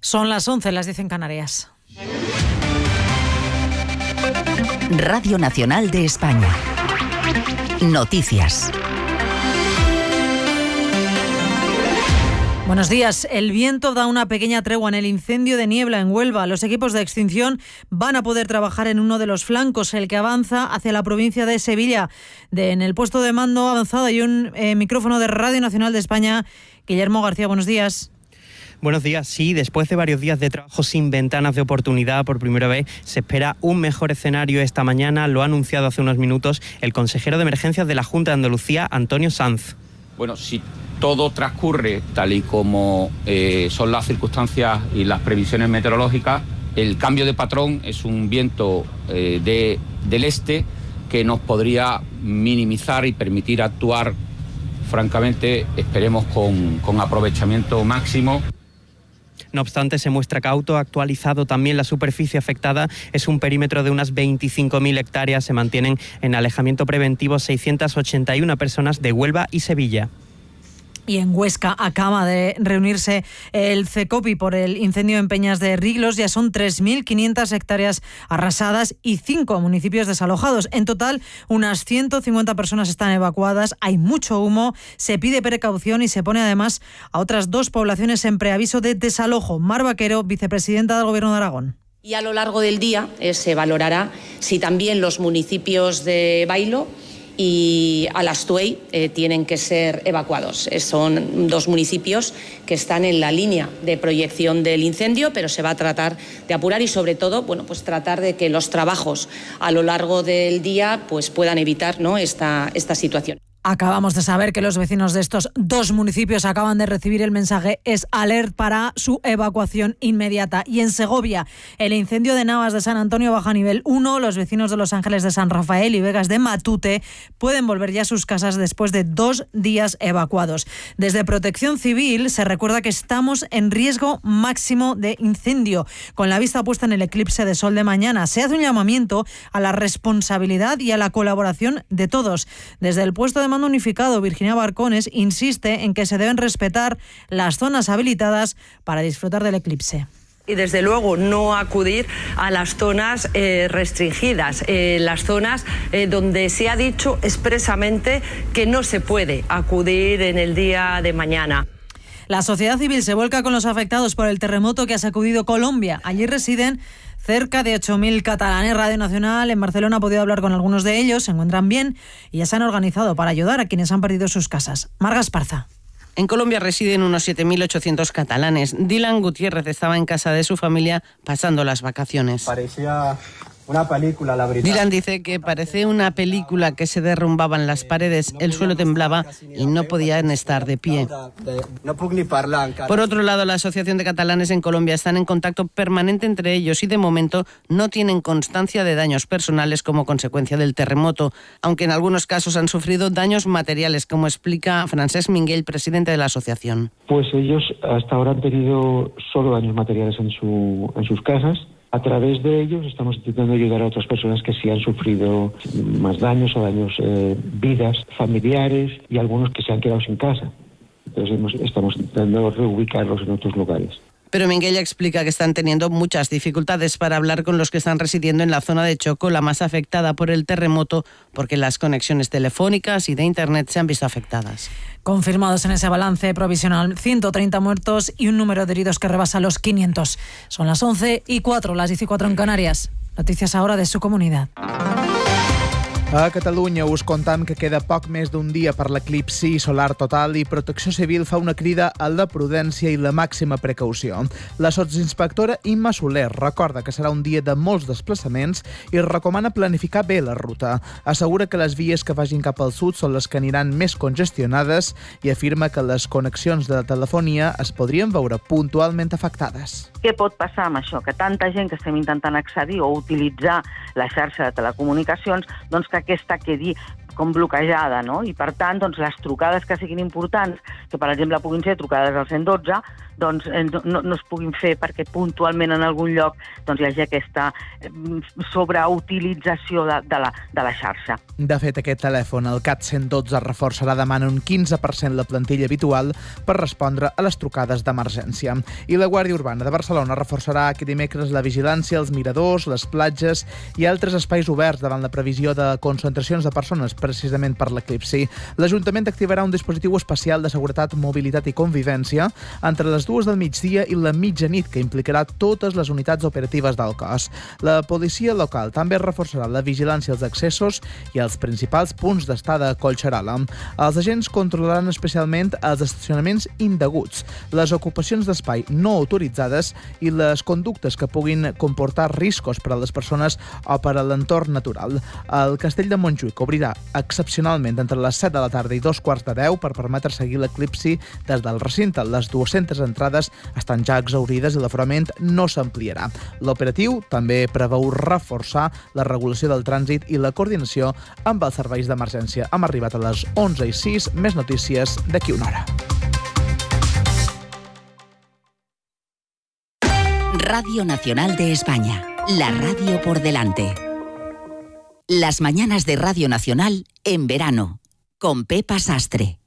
Son las 11, las 10 en Canarias. Radio Nacional de España. Noticias. Buenos días. El viento da una pequeña tregua en el incendio de niebla en Huelva. Los equipos de extinción van a poder trabajar en uno de los flancos, el que avanza hacia la provincia de Sevilla. En el puesto de mando avanzado hay un micrófono de Radio Nacional de España. Guillermo García, buenos días. Buenos días. Sí, después de varios días de trabajo sin ventanas de oportunidad por primera vez, se espera un mejor escenario esta mañana. Lo ha anunciado hace unos minutos el consejero de Emergencias de la Junta de Andalucía, Antonio Sanz. Bueno, si todo transcurre tal y como son las circunstancias y las previsiones meteorológicas, el cambio de patrón es un viento del este que nos podría minimizar y permitir actuar, francamente, esperemos con aprovechamiento máximo. No obstante, se muestra cauto. Actualizado también la superficie afectada. Es un perímetro de unas 25.000 hectáreas. Se mantienen en alejamiento preventivo 681 personas de Huelva y Sevilla. Y en Huesca acaba de reunirse el CECOPI por el incendio en Peñas de Riglos. Ya son 3.500 hectáreas arrasadas y 5 municipios desalojados. En total, unas 150 personas están evacuadas. Hay mucho humo, se pide precaución y se pone además a otras 2 poblaciones en preaviso de desalojo. Mar Vaquero, vicepresidenta del Gobierno de Aragón. Y a lo largo del día se valorará si también los municipios de Bailo y Alastuey tienen que ser evacuados. Son 2 municipios que están en la línea de proyección del incendio, pero se va a tratar de apurar y sobre todo, pues tratar de que los trabajos a lo largo del día puedan evitar, ¿no?, esta situación. Acabamos de saber que los vecinos de estos 2 municipios acaban de recibir el mensaje Es Alert para su evacuación inmediata. Y en Segovia, el incendio de Navas de San Antonio baja a nivel 1. Los vecinos de Los Ángeles de San Rafael y Vegas de Matute pueden volver ya a sus casas después de 2 días evacuados. Desde Protección Civil se recuerda que estamos en riesgo máximo de incendio. Con la vista puesta en el eclipse de sol de mañana, se hace un llamamiento a la responsabilidad y a la colaboración de todos. Desde el puesto de mando unificado, Virginia Barcones insiste en que se deben respetar las zonas habilitadas para disfrutar del eclipse. Y desde luego no acudir a las zonas restringidas, las zonas donde se ha dicho expresamente que no se puede acudir en el día de mañana. La sociedad civil se vuelca con los afectados por el terremoto que ha sacudido Colombia. Allí residen cerca de 8.000 catalanes. Radio Nacional en Barcelona ha podido hablar con algunos de ellos, se encuentran bien y ya se han organizado para ayudar a quienes han perdido sus casas. Marga Esparza. En Colombia residen unos 7.800 catalanes. Dylan Gutiérrez estaba en casa de su familia pasando las vacaciones. Parecía una película, la verdad. Dylan dice que parece una película, que se derrumbaban las paredes, el suelo temblaba y no podían estar de pie. Por otro lado, la Asociación de Catalanes en Colombia están en contacto permanente entre ellos y de momento no tienen constancia de daños personales como consecuencia del terremoto, aunque en algunos casos han sufrido daños materiales, como explica Francesc Minguell, presidente de la asociación. Pues ellos hasta ahora han tenido solo daños materiales en sus casas. A través de ellos estamos intentando ayudar a otras personas que sí han sufrido más daños o daños vidas, familiares y algunos que se han quedado sin casa. Entonces estamos intentando reubicarlos en otros lugares. Pero Minguella explica que están teniendo muchas dificultades para hablar con los que están residiendo en la zona de Chocó, la más afectada por el terremoto, porque las conexiones telefónicas y de Internet se han visto afectadas. Confirmados en ese balance provisional 130 muertos y un número de heridos que rebasa los 500. Son las 11:04, las 14 en Canarias. Noticias ahora de su comunidad. A Catalunya us contam que queda poc més d'un dia per l'eclipsi solar total i Protecció Civil fa una crida a la prudència i la màxima precaució. La sotsinspectora Imma Soler recorda que serà un dia de molts desplaçaments i recomana planificar bé la ruta. Assegura que les vies que vagin cap al sud són les que aniran més congestionades i afirma que les connexions de telefonia es podrien veure puntualment afectades. Què pot passar amb això? Que tanta gent que estem intentant accedir o utilitzar la xarxa de telecomunicacions, doncs que aquesta quedi com bloquejada, no? I per tant, doncs, les trucades que siguin importants, que per exemple puguin ser trucades al 112, doncs no es puguin fer perquè puntualment en algun lloc doncs, hi hagi aquesta sobreutilització de la xarxa. De fet, aquest telèfon, el CAT 112, reforçarà demà un 15% la plantilla habitual per respondre a les trucades d'emergència. I la Guàrdia Urbana de Barcelona reforçarà aquest dimecres la vigilància als miradors, les platges i altres espais oberts davant la previsió de concentracions de persones, precisament per l'eclipsi. L'Ajuntament activarà un dispositiu especial de seguretat, mobilitat i convivència entre les 2 del migdia i la mitjanit, que implicarà totes les unitats operatives del cos. La policia local també reforçarà la vigilància als accessos i als principals punts d'estada a Collserola. Els agents controlaran especialment els estacionaments indeguts, les ocupacions d'espai no autoritzades i les conductes que puguin comportar riscos per a les persones o per a l'entorn natural. El Castell de Montjuïc obrirà excepcionalment entre les 7 de la tarda i 2:15 per permetre seguir l'eclipsi des del recinte. Les 200 entrades estan ja exhaurides i l'aforament no s'ampliarà. L'operatiu també preveu reforçar la regulació del trànsit i la coordinació amb els serveis d'emergència. Hem arribat a les 11:06, més notícies d'aquí una hora. Radio Nacional de España, la radio por delante. Las mañanas de Radio Nacional en verano, con Pepa Sastre.